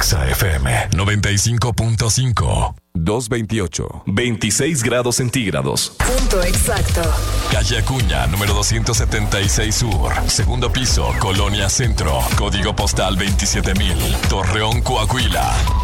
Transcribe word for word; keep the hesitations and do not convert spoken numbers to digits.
Exa F M noventa y cinco punto cinco. doscientos veintiocho. veintiséis grados centígrados. Punto exacto. Calle Acuña, número doscientos setenta y seis Sur. Segundo piso, Colonia Centro. Código postal veintisiete mil. Torreón, Coahuila.